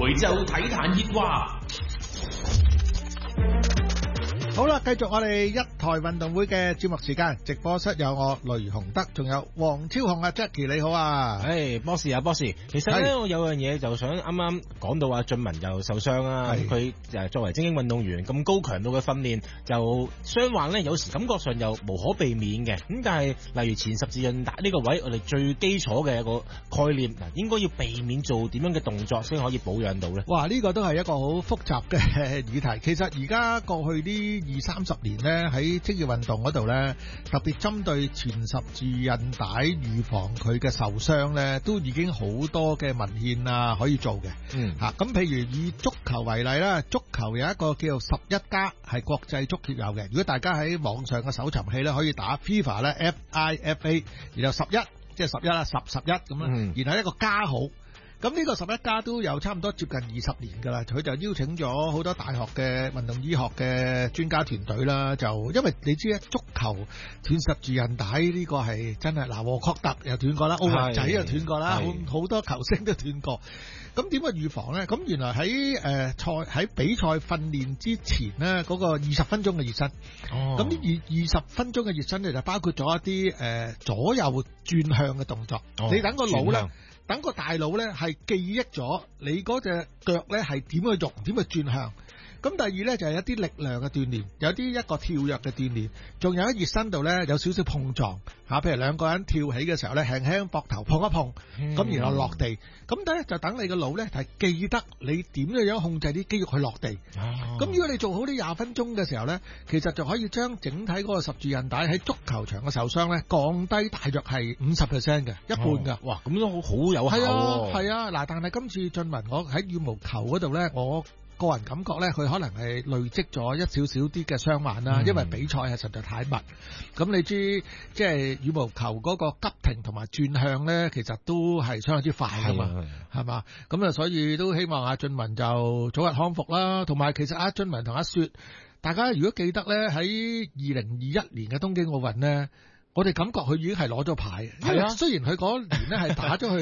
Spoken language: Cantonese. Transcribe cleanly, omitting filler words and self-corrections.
每周體壇熱話。 好啦，繼續我哋一台運動會嘅節目時間，直播室有我雷洪德，仲有黃超雄啊 Jackie 你好啊， 波士，其實咧我有樣嘢就想啱啱講到俊文又受傷啦，佢作為精英運動員咁高強度嘅訓練，就傷患咧有時感覺上又無可避免嘅，咁但係例如前十字韌帶呢個位，我哋最基礎嘅一個概念嗱，應該要避免做點樣嘅動作先可以保養到咧？ 哇，呢個都係一個好複雜嘅議題。其實而家過去呢20-30年咧，喺職業運動嗰度咧，特別針對前十字韌帶預防佢嘅受傷咧，都已經好多嘅文獻啊可以做嘅。咁譬如以足球為例啦，足球有一個叫做11+，係國際足協有嘅。如果大家喺網上嘅搜尋器咧，可以打 FIFA 咧 FIFA， 然後11即係11啦，10、11咁啦，然後一個加號。咁呢個11+都有差唔多接近20年㗎啦，佢就邀請咗好多大學嘅運動醫學嘅專家團隊啦，就因為你知咧，足球斷十字韌帶呢個係真係，禾確特又斷過啦，奧運仔又斷過啦，好多球星都斷過。咁點去預防咧？咁原來喺比賽訓練之前咧，嗰個20分鐘嘅熱身，咁呢20分鐘嘅熱身咧就包括咗一啲左右轉向嘅動作，你等個腦咧。等個大腦咧係記憶咗你嗰隻腳咧係點去用，點去轉向。咁第二咧就係一啲力量嘅鍛鍊，有啲一個跳躍嘅鍛鍊，仲有喺熱身度咧有少少碰撞嚇，譬如兩個人跳起嘅時候咧輕輕膊頭碰一碰，咁然後落地，咁咧就等你個腦咧係記得你點樣控制啲肌肉去落地。咁如果你做好呢20分鐘嘅時候咧，其實就可以將整體嗰個十字韌帶喺足球場嘅受傷咧降低大約係50%嘅，一半㗎。 哇，咁都好有效喎。 係啊，嗱，但係今次俊文我喺羽毛球嗰度咧，我個人感覺咧，佢可能係累積咗一少少啲嘅傷患啦，因為比賽係實在太密。咁你知即係羽毛球嗰個急停同埋轉向咧，其實都係相當之快噶嘛，係嘛？咁啊，所以都希望阿俊文就早日康復啦。同埋其實阿俊文同阿雪，大家如果記得咧，喺2021年嘅東京奧運咧，我哋感覺佢已經係攞咗牌。係啊，雖然佢嗰年咧係打咗去